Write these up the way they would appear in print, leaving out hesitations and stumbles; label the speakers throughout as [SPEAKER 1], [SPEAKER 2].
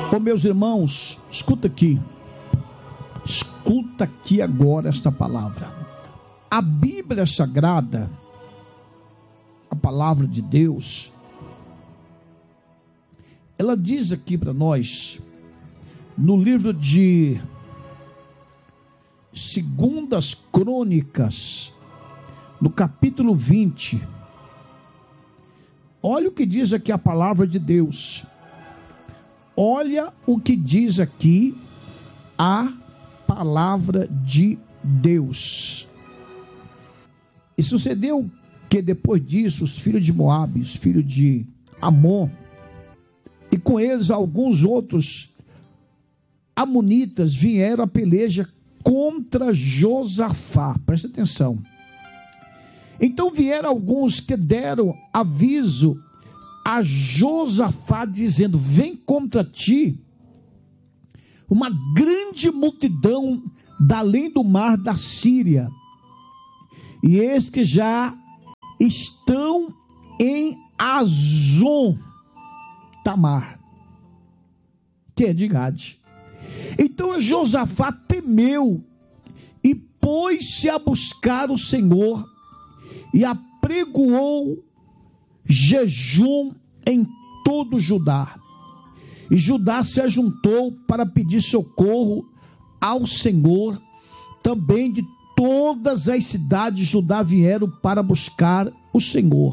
[SPEAKER 1] Oh, meus irmãos, escuta aqui agora esta palavra. A Bíblia Sagrada, a palavra de Deus, ela diz aqui para nós, no livro de 2 Crônicas, no capítulo 20, olha o que diz aqui a palavra de Deus. Olha o que diz aqui a palavra de Deus. E sucedeu que depois disso, os filhos de Moabe, os filhos de Amon, e com eles alguns outros amonitas, vieram a peleja contra Josafá. Presta atenção. Então vieram alguns que deram aviso a Josafá, dizendo: vem contra ti uma grande multidão da além do mar da Síria, e eis que já estão em Azon Tamar, que é de Gade. Então Josafá temeu e pôs-se a buscar o Senhor e apregoou jejum em todo Judá. E Judá se ajuntou para pedir socorro ao Senhor. Também de todas as cidades de Judá vieram para buscar o Senhor.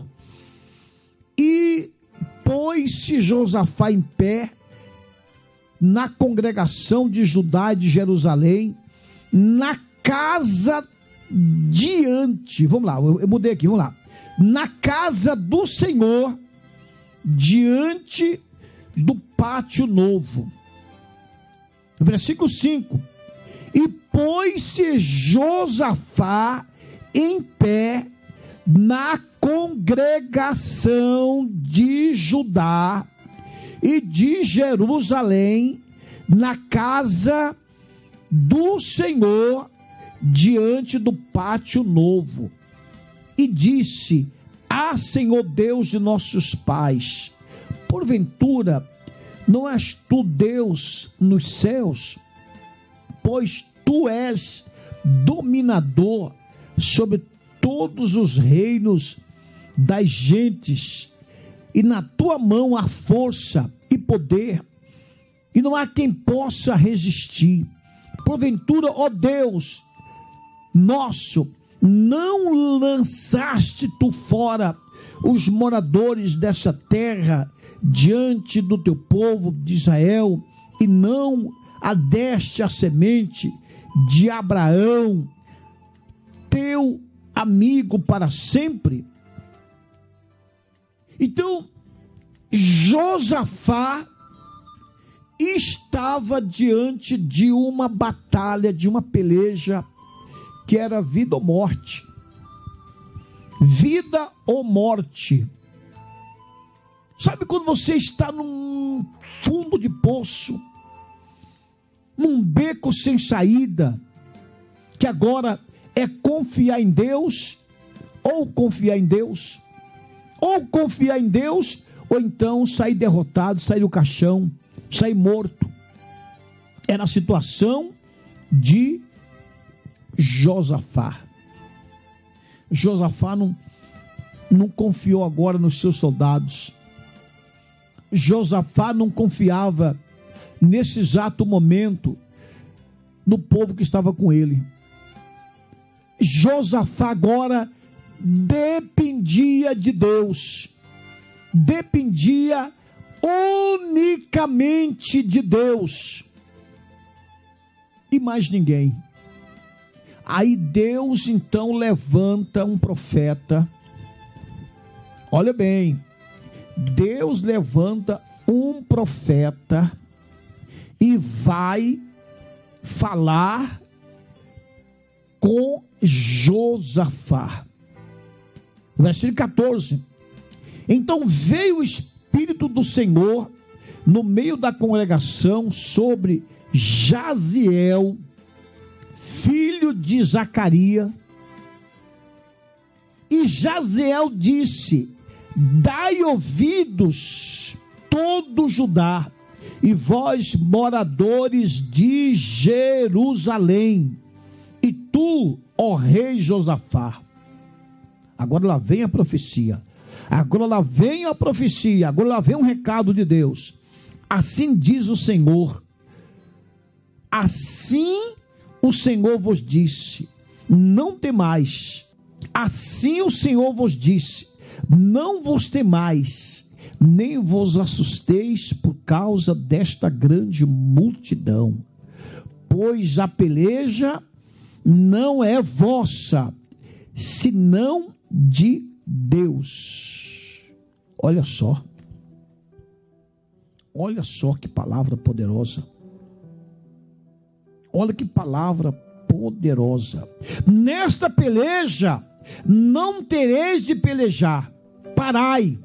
[SPEAKER 1] E pôs-se Josafá em pé na congregação de Judá e de Jerusalém, na casa diante, vamos lá, eu mudei aqui, vamos lá, na casa do Senhor, diante do pátio novo. Versículo 5: e pôs-se Josafá em pé na congregação de Judá e de Jerusalém, na casa do Senhor, diante do pátio novo, e disse: ah, Senhor Deus de nossos pais, porventura não és tu Deus nos céus? Pois tu és dominador sobre todos os reinos das gentes, e na tua mão há força e poder, e não há quem possa resistir. Porventura, ó Deus nosso, não lançaste tu fora os moradores dessa terra diante do teu povo de Israel, e não adeste a semente de Abraão, teu amigo, para sempre? Então, Josafá estava diante de uma batalha, de uma peleja, que era vida ou morte. Vida ou morte. Sabe quando você está num fundo de poço, num beco sem saída, que agora é confiar em Deus, ou confiar em Deus, ou confiar em Deus, ou então sair derrotado, sair do caixão, sair morto. Era a situação de Josafá. Josafá não confiou agora nos seus soldados. Josafá não confiava nesse exato momento no povo que estava com ele. Josafá agora dependia de Deus, dependia unicamente de Deus e mais ninguém. Aí Deus então levanta um profeta. Olha bem, Deus levanta um profeta e vai falar com Josafá. Versículo 14: então veio o Espírito do Senhor no meio da congregação sobre Jaziel, filho de Zacarias, e Jaziel disse: dai ouvidos todo Judá e vós, moradores de Jerusalém, e tu, ó rei Josafá. Agora lá vem a profecia. Agora lá vem a profecia. Agora lá vem um recado de Deus. Assim diz o Senhor. Assim o Senhor vos disse: não temais. Assim o Senhor vos disse: não vos temais, nem vos assusteis por causa desta grande multidão, pois a peleja não é vossa, senão de Deus. Olha só que palavra poderosa. Olha que palavra poderosa. Nesta peleja não tereis de pelejar. Parai,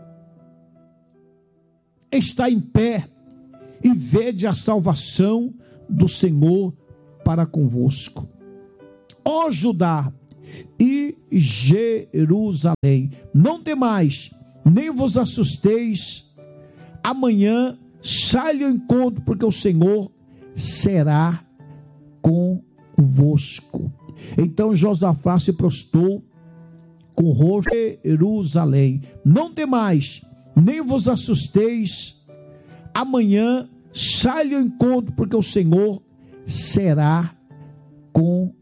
[SPEAKER 1] está em pé e vede a salvação do Senhor para convosco. Ó Judá e Jerusalém, não temais, nem vos assusteis. Amanhã sai ao encontro, porque o Senhor será convosco. Então Josafá se prostrou com o rosto em Jerusalém. Não temais, nem vos assusteis. Amanhã sai ao encontro, porque o Senhor será convosco.